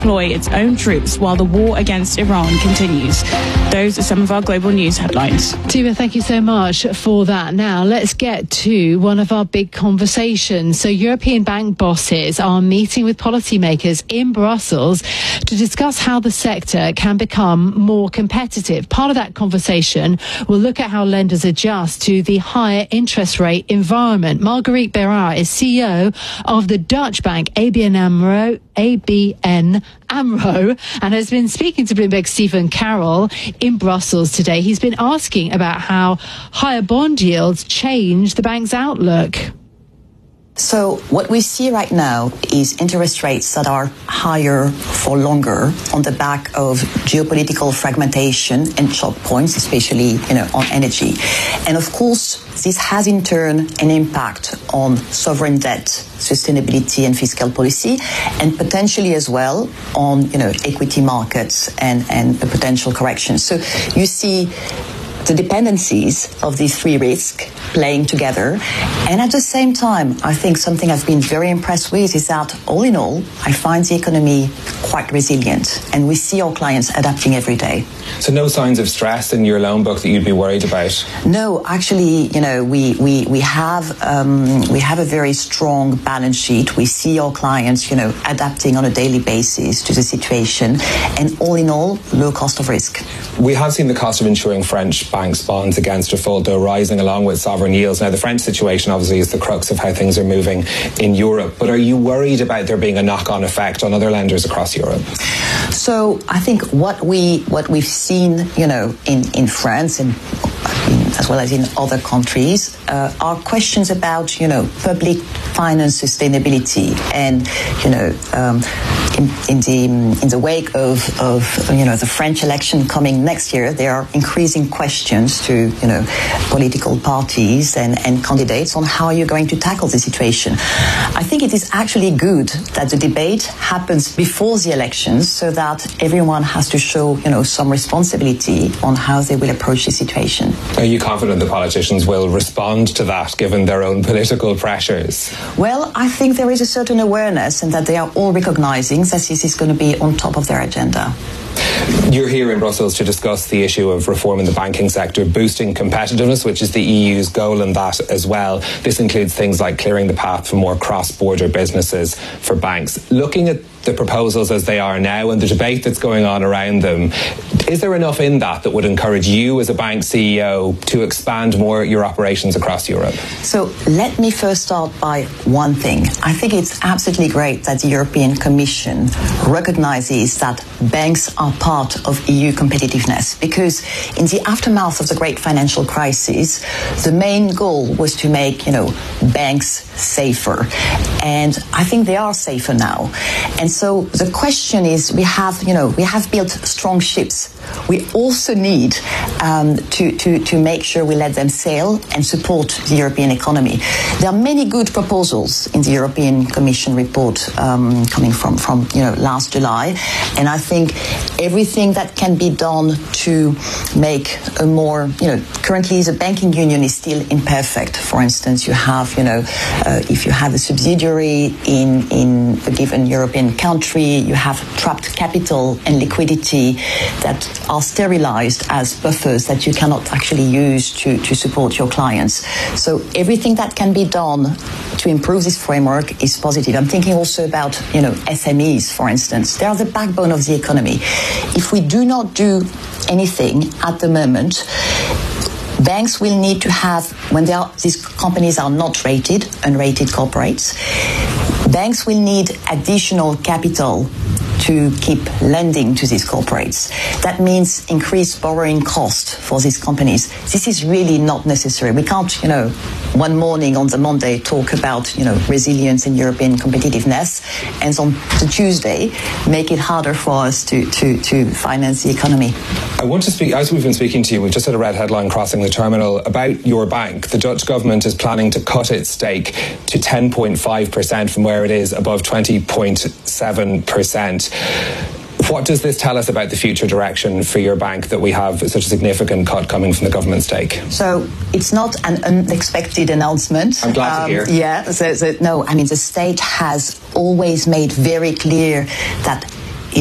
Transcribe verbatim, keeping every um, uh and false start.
deploy its own troops while the war against Iran continues. Those are some of our global news headlines. Tuba, thank you so much for that. Now, let's get to one of our big conversations. So European bank bosses are meeting with policymakers in Brussels to discuss how the sector can become more competitive. Part of that conversation will look at how lenders adjust to the higher interest rate environment. Marguerite Bérard is C E O of the Dutch bank A B N AMRO, A B N AMRO, and has been speaking to Bloomberg's Stephen Carroll in Brussels today. He's been asking about how higher bond yields change the bank's outlook. So what we see right now is interest rates that are higher for longer on the back of geopolitical fragmentation and choke points, especially, you know, on energy. And of course, this has in turn an impact on sovereign debt, sustainability and fiscal policy, and potentially as well on, you know, equity markets and, and a potential correction. So you see the dependencies of these three risks playing together. And at the same time, I think something I've been very impressed with is that all in all, I find the economy quite resilient, and we see our clients adapting every day. So no signs of stress in your loan book that you'd be worried about? No, actually, you know, we we we have um, we have a very strong balance sheet. We see our clients, you know, adapting on a daily basis to the situation, and all in all, low cost of risk. We have seen the cost of insuring French banks' bonds against default, though, rising along with sovereign yields. Now, the French situation obviously is the crux of how things are moving in Europe. But are you worried about there being a knock-on effect on other lenders across Europe? So I think what we what we've seen, you know, in in France and as well as in other countries, uh, are questions about, you know, public finance sustainability, and, you know, um, in, in the in the wake of of you know the French election coming next year, there are increasing questions to, you know, political parties and and candidates on how you're going to tackle the situation. I think it is actually good that the debate happens before the elections, so that everyone has to show, you know, some responsibility on how they will approach the situation. Are you confident the politicians will respond to that, given their own political pressures? Well, I think there is a certain awareness, and that they are all recognizing that this is going to be on top of their agenda. You're here in Brussels to discuss the issue of reform in the banking sector, boosting competitiveness, which is the E U's goal in that as well. This includes things like clearing the path for more cross-border businesses for banks. Looking at the proposals as they are now and the debate that's going on around them, is there enough in that that would encourage you as a bank C E O to expand more your operations across Europe? So let me first start by one thing. I think it's absolutely great that the European Commission recognizes that banks are part of E U competitiveness, because in the aftermath of the great financial crisis, the main goal was to make, you know, banks safer. And I think they are safer now. And so the question is, we have, you know, we have built strong ships. We also need um, to, to, to make sure we let them sail and support the European economy. There are many good proposals in the European Commission report um, coming from, from, you know, last July. And I think everything that can be done to make a more, you know, currently the banking union is still imperfect. For instance, you have, you know, uh, if you have a subsidiary in, in a given European country, you have trapped capital and liquidity that are sterilized as buffers that you cannot actually use to, to support your clients. So everything that can be done to improve this framework is positive. I'm thinking also about, you know, S M Es, for instance. They are the backbone of the economy. If we do not do anything at the moment, banks will need to have, when they are, these companies are not rated, unrated corporates, banks will need additional capital to keep lending to these corporates. That means increased borrowing cost for these companies. This is really not necessary. We can't, you know, one morning on the Monday talk about, you know, resilience and European competitiveness, and on the Tuesday make it harder for us to, to, to finance the economy. I want to speak, as we've been speaking to you, we've just had a red headline crossing the terminal about your bank. The Dutch government is planning to cut its stake to ten point five percent from where it is above twenty point seven percent. What does this tell us about the future direction for your bank, that we have such a significant cut coming from the government stake? So it's not an unexpected announcement. I'm glad um, to hear. Yeah, so, so no, I mean, the state has always made very clear that